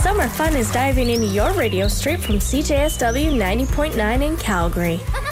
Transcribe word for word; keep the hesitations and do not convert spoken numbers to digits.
Summer fun is diving into your radio straight from C J S W ninety point nine in Calgary.